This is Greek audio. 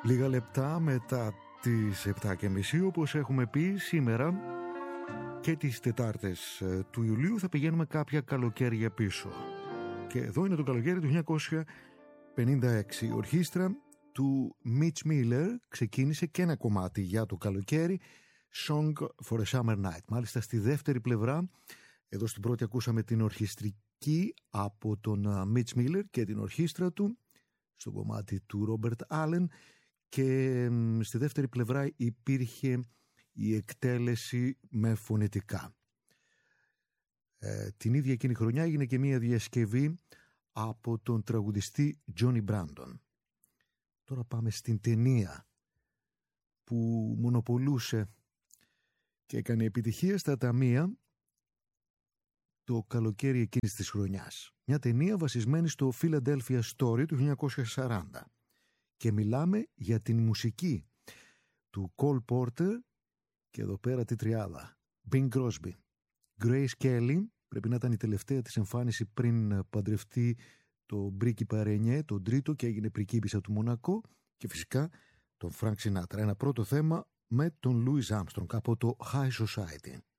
Λίγα λεπτά μετά τις 7:30, όπως έχουμε πει σήμερα και τις Τετάρτες του Ιουλίου θα πηγαίνουμε κάποια καλοκαίρια πίσω. Και εδώ είναι το καλοκαίρι του 1956. Η ορχήστρα του Mitch Miller ξεκίνησε και ένα κομμάτι για το καλοκαίρι, Song for a Summer Night. Μάλιστα στη δεύτερη πλευρά, εδώ στην πρώτη ακούσαμε την ορχιστρική από τον Mitch Miller και την ορχήστρα του, στο κομμάτι του Robert Allen, και στη δεύτερη πλευρά υπήρχε η εκτέλεση με φωνητικά. Την ίδια εκείνη χρονιά έγινε και μια διασκευή από τον τραγουδιστή Johnny Brandon. Τώρα πάμε στην ταινία που μονοπολούσε και έκανε επιτυχία στα ταμεία το καλοκαίρι εκείνης της χρονιάς. Μια ταινία βασισμένη στο Philadelphia Story του 1940. Και μιλάμε για την μουσική του Cole Porter και εδώ πέρα τη τριάδα. Bing Crosby, Grace Kelly, πρέπει να ήταν η τελευταία της εμφάνιση πριν παντρευτεί τον πρίγκιπα Ρενιέ, τον τρίτο, και έγινε πριγκίπισσα του Μονακό, και φυσικά τον Frank Sinatra. Ένα πρώτο θέμα με τον Louis Armstrong από το High Society.